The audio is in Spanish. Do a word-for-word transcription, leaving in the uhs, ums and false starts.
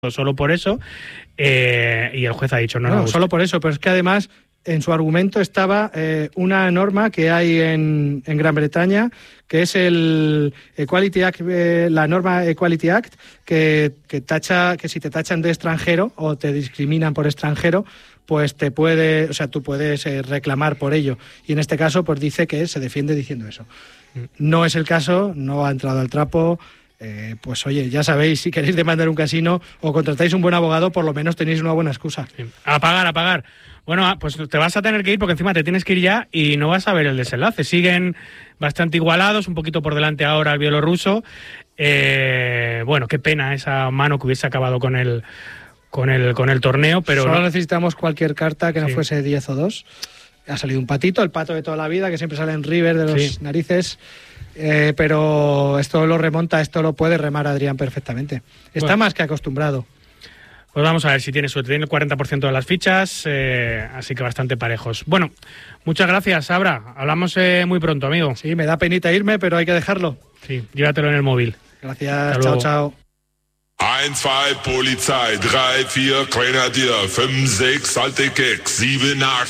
solo por eso, eh, y el juez ha dicho no, no, no solo por eso, pero es que además en su argumento estaba eh, una norma que hay en, en Gran Bretaña, que es el Equality Act, eh, la norma Equality Act, que, que tacha, que si te tachan de extranjero o te discriminan por extranjero, pues te puede, o sea, tú puedes eh, reclamar por ello. Y en este caso, pues dice que se defiende diciendo eso. No es el caso, no ha entrado al trapo. Eh, pues oye, ya sabéis, si queréis demandar un casino o contratáis un buen abogado, por lo menos tenéis una buena excusa. Sí. A pagar, a pagar. Bueno, pues te vas a tener que ir porque encima te tienes que ir ya y no vas a ver el desenlace. Siguen bastante igualados, un poquito por delante ahora el bielorruso. Eh, bueno, qué pena esa mano que hubiese acabado con el, con el, con el torneo, pero solo no. necesitamos cualquier carta que no Sí. fuese diez o dos. Ha salido un patito, el pato de toda la vida, que siempre sale en River de los Sí. narices. Eh, pero esto lo remonta, esto lo puede remar Adrián perfectamente. Está Bueno. más que acostumbrado. Pues vamos a ver si tiene suerte. Tiene el cuarenta por ciento de las fichas, eh, así que bastante parejos. Bueno, muchas gracias, Abra. Hablamos eh, muy pronto, amigo. Sí, me da penita irme, pero hay que dejarlo. Sí, llévatelo en el móvil. Gracias, Hasta chao, luego. chao. eins, zwei, Polizei, drei, vier, Grenadier, fünf, sechs, alte Keks, sieben, acht,